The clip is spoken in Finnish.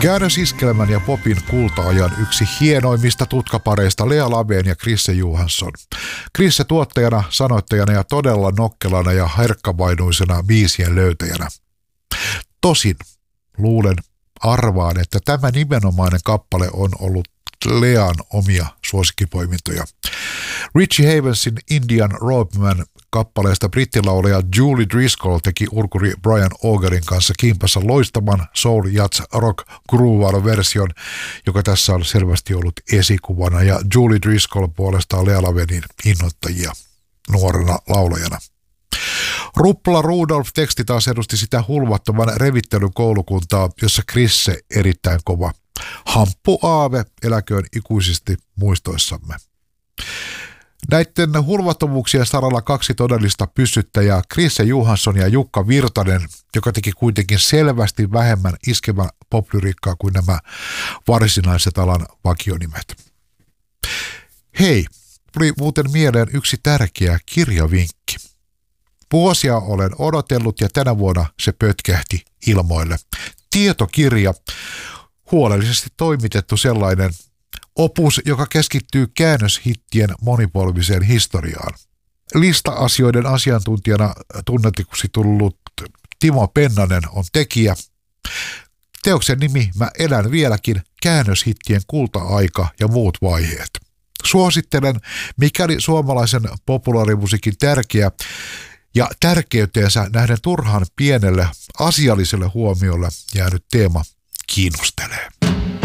Käännösiskelmän ja popin kulta-ajan yksi hienoimmista tutkapareista Lea Laveen ja Chrisse Johansson. Chrisse tuottajana, sanoittajana ja todella nokkelana ja herkkavainuisena biisien löytäjänä. Tosin arvaan, että tämä nimenomainen kappale on ollut Lean omia suosikkipoimintoja. Richie Havensin Indian Roadman kappaleesta brittilaulaja Julie Driscoll teki urkuri Brian Augerin kanssa kimpassa loistaman soul jazz rock groove version, joka tässä on selvästi ollut esikuvana, ja Julie Driscoll puolestaan Lea Lavenin innoittajia nuorena laulajana. Ruppla Rudolf teksti taas edusti sitä hulvattoman revittelyn koulukuntaa, jossa Chrisse erittäin kova. Hamppu aave eläköön ikuisesti muistoissamme. Näiden hulvattomuuksien saralla kaksi todellista pyssyttäjää, Chrisse Johansson ja Jukka Virtanen, joka teki kuitenkin selvästi vähemmän iskevän poplyriikkaa kuin nämä varsinaiset alan vakionimet. Hei, tuli muuten mieleen yksi tärkeä kirjavinkki. Vuosia olen odotellut ja tänä vuonna se pötkähti ilmoille. Tietokirja, huolellisesti toimitettu sellainen opus, joka keskittyy käännöshittien monipolviseen historiaan. Lista-asioiden asiantuntijana tunnetuksi tullut Timo Pennanen on tekijä. Teoksen nimi Mä elän vieläkin, käännöshittien kulta-aika ja muut vaiheet. Suosittelen, mikäli suomalaisen populaarimusiikin tärkeä ja tärkeyteensä nähden turhan pienelle asialliselle huomiolle jäänyt teema kiinnostelee.